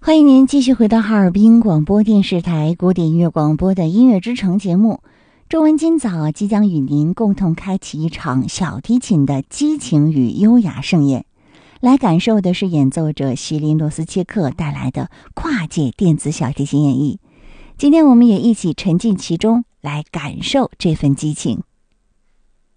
欢迎您继续回到哈尔滨广播电视台古典音乐广播的音乐之城节目。周文今早即将与您共同开启一场小提琴的激情与优雅盛宴，来感受的是演奏者席琳罗斯切克带来的跨界电子小提琴演绎。今天我们也一起沉浸其中，来感受这份激情。